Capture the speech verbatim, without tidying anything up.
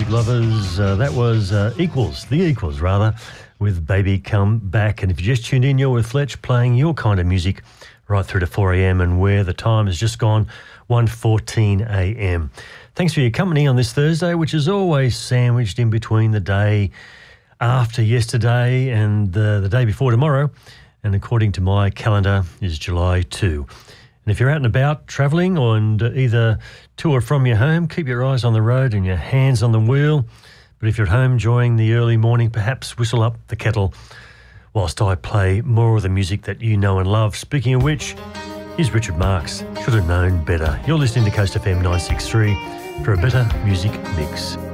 music lovers. Uh, that was uh, Equals, The Equals rather, with Baby Come Back. And if you just tuned in, you're with Fletch playing your kind of music right through to four a.m. and where the time has just gone one fourteen a.m. Thanks for your company on this Thursday, which is always sandwiched in between the day after yesterday and uh, the day before tomorrow. And according to my calendar is July second. And if you're out and about travelling or and either to or from your home, keep your eyes on the road and your hands on the wheel. But if you're at home enjoying the early morning, perhaps whistle up the kettle whilst I play more of the music that you know and love. Speaking of which, here's Richard Marx. Should have known better. You're listening to Coast F M nine sixty-three for a better music mix.